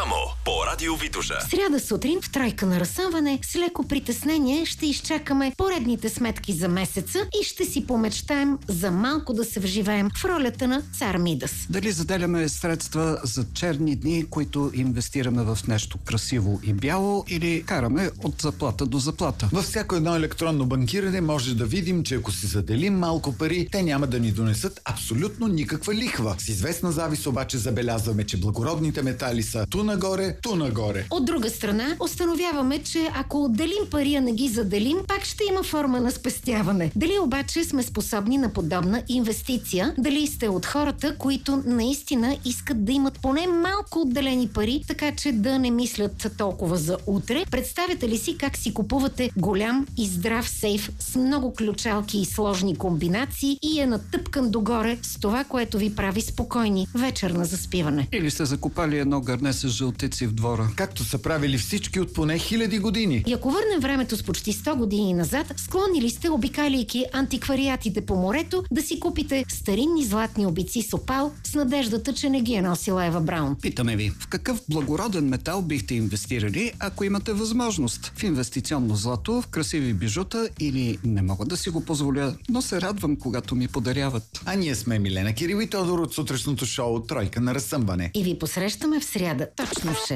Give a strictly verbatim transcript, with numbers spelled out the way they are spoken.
Само по Радио Витоша. Сряда сутрин в тройка на разсъмване с леко притеснение ще изчакаме поредните сметки за месеца и ще си помечтаем за малко да се вживеем в ролята на цар Мидас. Дали заделяме средства за черни дни, които инвестираме в нещо красиво и бяло, или караме от заплата до заплата? Във всяко едно електронно банкиране може да видим, че ако си заделим малко пари, те няма да ни донесат абсолютно никаква лихва. С известна завист обаче забелязваме, че благородните метали са ту нагоре, ту нагоре. От друга страна, установяваме, че ако отделим пари, а не ги заделим, пак ще има форма на спестяване. Дали обаче сме способни на подобна инвестиция? Дали сте от хората, които наистина искат да имат поне малко отделени пари, така че да не мислят толкова за утре? Представяте ли си как си купувате голям и здрав сейф с много ключалки и сложни комбинации и е натъпкан догоре с това, което ви прави спокойни вечер на заспиване? Или сте закопали едно гърне с жълтици в двора? Както са правили всички от поне хиляди години. И ако върнем времето с почти сто години назад, склонни ли сте, обикаляйки антиквариатите по морето, да си купите старинни златни обици с опал с надеждата, че не ги е носила Ева Браун? Питаме ви, в какъв благороден метал бихте инвестирали, ако имате възможност? В инвестиционно злато, в красиви бижута или не мога да си го позволя, но се радвам, когато ми подаряват? А ние сме Милена Кирил и Тодор от сутрешното шоу Тройка на разсъмване. И ви посрещаме в сряда, точно в шест.